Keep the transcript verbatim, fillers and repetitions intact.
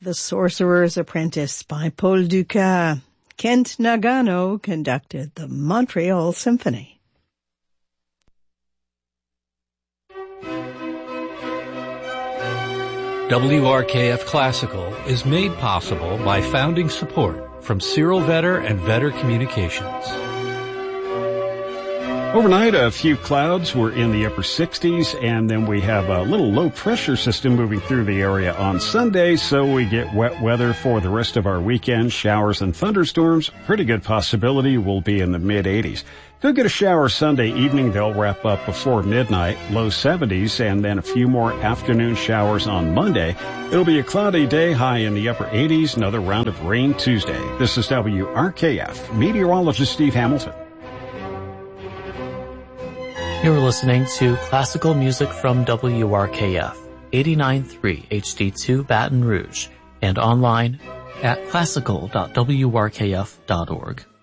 The Sorcerer's Apprentice by Paul Dukas. Kent Nagano conducted the Montreal Symphony. W R K F Classical is made possible by founding support from Cyril Vetter and Vetter Communications. Overnight, a few clouds were in the upper sixties, and then we have a little low-pressure system moving through the area on Sunday, so we get wet weather for the rest of our weekend. Showers and thunderstorms, pretty good possibility, will be in the mid-eighties. Could get a shower Sunday evening. They'll wrap up before midnight, low seventies, and then a few more afternoon showers on Monday. It'll be a cloudy day, high in the upper eighties, another round of rain Tuesday. This is W R K F, meteorologist Steve Hamilton. You're listening to classical music from W R K F, eighty-nine point three H D two Baton Rouge, and online at classical dot w r k f dot org.